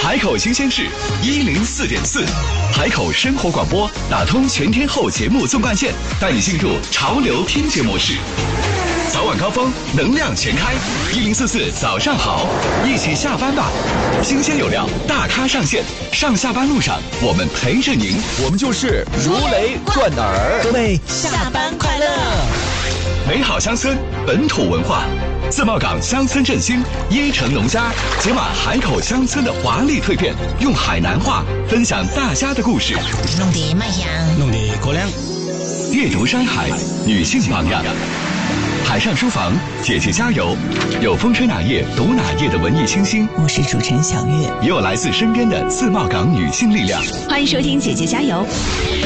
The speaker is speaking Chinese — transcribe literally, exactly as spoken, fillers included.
海口新鲜事一零四点四，海口生活广播打通全天候节目纵贯线，带你进入潮流听觉模式。早晚高峰，能量全开，一零四四早上好，一起下班吧。新鲜有料，大咖上线，上下班路上我们陪着您， 我们就是如雷贯耳。 各位下班快乐！ 美好乡村，本土文化。自贸港乡村振兴，椰城农家解码海口乡村的华丽蜕变，用海南话分享大家的故事， 弄得卖香， 弄得过凉。 阅读山海，女性榜样。海上书房，姐姐加油！有风吹哪页读哪页的文艺清新， 我是主持人小月， 也有来自身边的自贸港女性力量。 欢迎收听姐姐加油。